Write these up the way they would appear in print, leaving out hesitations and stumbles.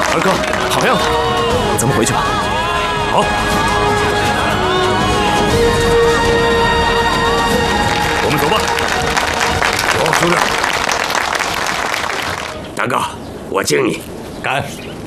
二哥，好样的！咱们回去吧。 好。我们走吧。 走，兄弟。 大哥，我敬你。 干。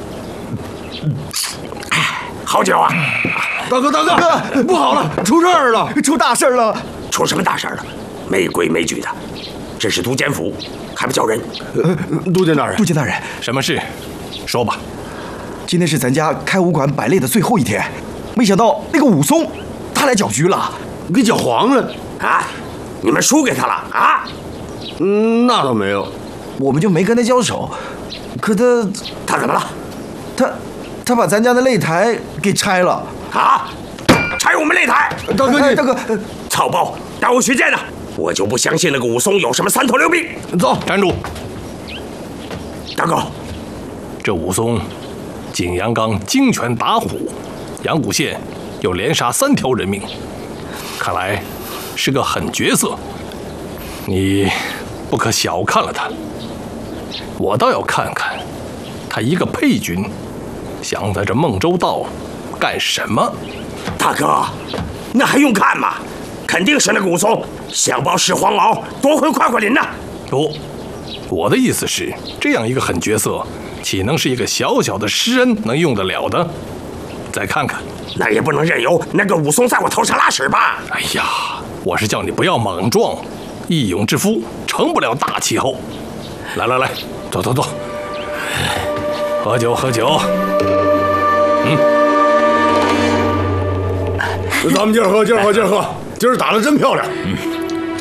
好酒啊！ 大哥，不好了，出事儿了， 出大事了！ 出什么大事了？没规没矩的，这是都监府，还不叫人？ 都监大人， 都监大人， 什么事？说吧。 今天是咱家开武馆摆擂的最后一天，没想到那个武松，他来搅局了， 给搅黄了啊！你们输给他了啊？ 那倒没有， 我们就没跟他交手。可他怎么了？ 他把咱家的擂台给拆了啊！拆我们擂台！ 大哥， 大哥， 草包，耽误徐建的！我就不相信那个武松有什么三头六臂。 走， 站住！ 大哥， 这武松，景阳冈精拳打虎，阳谷县又连杀3条人命，看来是个狠角色。你不可小看了他。我倒要看看，他一个配军，想在这孟州道干什么？ 大哥，那还用看吗？肯定是那个武松想帮石黄毛夺回快快林呢。 不，我的意思是，这样一个狠角色，岂能是一个小小的施恩能用得了的？再看看， 那也不能任由那个武松在我头上拉屎吧？ 哎呀，我是叫你不要莽撞，义勇之夫成不了大气候。来，走，喝酒。 咱们接着喝，今儿打得真漂亮。